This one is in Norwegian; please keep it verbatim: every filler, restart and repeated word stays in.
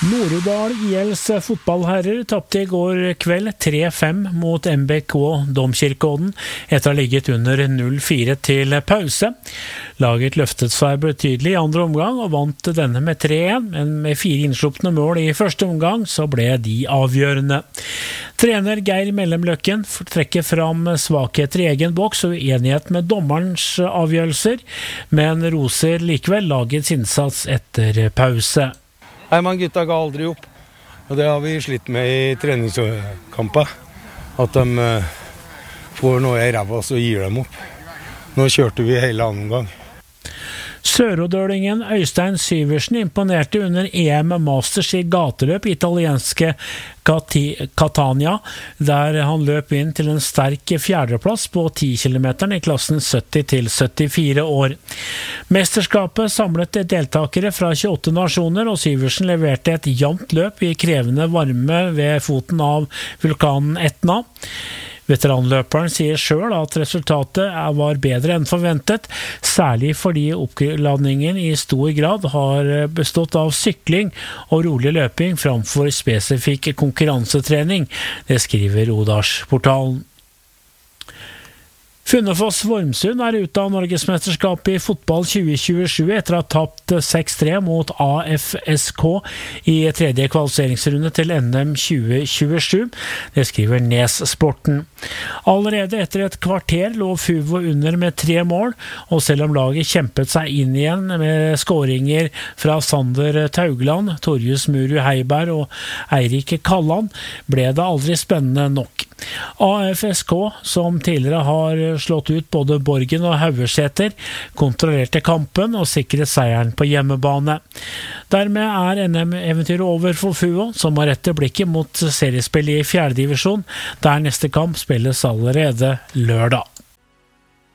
Nord-Odal I L's fotballherrer tappte I går kveld tre fem mot M B K Domkirkeodden etter å ha ligget under null fire til pause. Laget løftet seg betydelig I andre omgang og vant denne med tre en, men med fire innslupne mål I første omgang så ble de avgjørende. Trener Geir Mellemløkken trekker fram svakheter I egen boks og uenighet med dommerens avgjørelser, men roser likevel lagets innsats etter pause. Nei, man gutta ga aldri opp, og det har vi slitt med I treningskamper, at de uh, får noe I ræva, så gir dem opp. Nå kjørte vi hele annen gang. Sørådølingen Øystein Syversen imponerte under E M Masters I gateløp I italienske Catania, der han løp inn til en sterk fjerdeplass på ti kilometer I klassen sytti til syttifire år. Mesterskapet samlet deltakere fra tjueåtte nasjoner, og Syversen leverte et jevnt løp I krevende varme ved foten av vulkanen Etna. Veteranløperen sier selv at resultatet var bedre enn forventet, særlig fordi oppladningen I stor grad har bestått av sykling og rolig løping framfor spesifikk konkurransetrening, det skriver Odalsportalen. Funnefoss Vormsund er ute av Norgesmesterskapet I fotball tjue tjuesju etter å ha tapt seks tre mot A F S K I tredje kvalifiseringsrunde til N M tjue tjuesju. Det skriver Nessporten. Allerede etter et kvarter lå Fuvo under med tre mål, og selv om laget kjempet seg inn igjen med skåringer fra Sander Taugland, Torjus Muru Heiberg og Eirik Kalland, ble det aldri spennende nok. A F S K, som tidligere har slått ut både Borgen og Haugeseter, kontrollerte kampen og sikret seieren på hjemmebane. Dermed er N M-eventyret over for Fuvo, som har rettet blikket mot seriespill I fjerde divisjon, der neste kamp spilles allerede lørdag.